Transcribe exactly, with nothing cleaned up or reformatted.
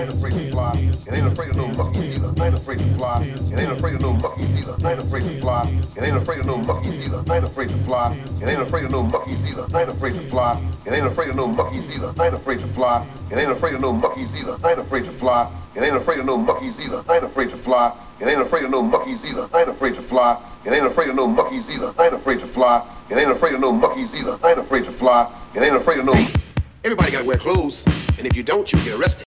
I ain't afraid to fly. It ain't afraid of no monkeys either. I ain't afraid to fly. It ain't afraid of no monkeys either. I ain't afraid to fly. It ain't afraid of no monkeys either. I ain't afraid to fly. It ain't afraid of no monkeys either. I ain't afraid to fly. It ain't afraid of no monkeys either. I ain't afraid to fly. It ain't afraid of no monkeys either. I ain't afraid to fly. It ain't afraid of no monkeys either. I ain't afraid to fly. It ain't afraid of no monkeys either. I ain't afraid to fly. It ain't afraid of no monkeys either. I ain't afraid to fly. It ain't afraid of no monkeys either. I ain't afraid to fly. It ain't afraid of no. Everybody gotta wear clothes, and if you don't, you get arrested.